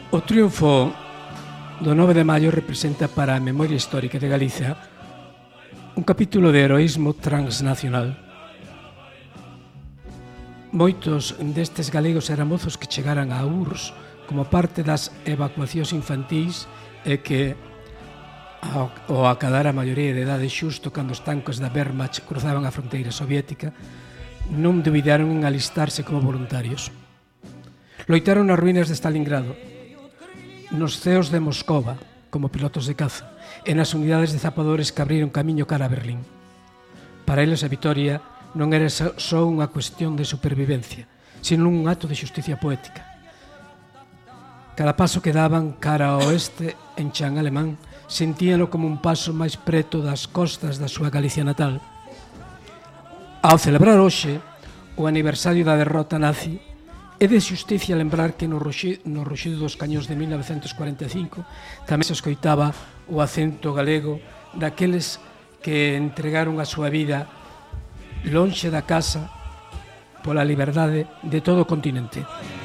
O triunfo do 9 de maio representa para a memoria histórica de Galicia un capítulo de heroísmo transnacional. Moitos destes galegos eran mozos que chegaran a URSS como parte das evacuacións infantís e que, ao acadar a maioría de idade xusto cando os tanques da Wehrmacht cruzaban a fronteira soviética, non dubidaron en alistarse como voluntarios. Loitaron nas ruínas de Stalingrado, nos ceos de Moscova, como pilotos de caza, e nas unidades de zapadores que abriron camiño cara a Berlín. Para eles a vitoria non era só unha cuestión de supervivencia, sino un acto de xusticia poética. Cada paso que daban cara ao oeste en chan alemán sentíano como un paso máis preto das costas da súa Galicia natal. Ao celebrar hoxe o aniversario da derrota nazi, é de xusticia lembrar que no ruxido dos cañóns de 1945 tamén se escoitaba o acento galego daqueles que entregaron a súa vida lonxe da casa pola liberdade de todo o continente.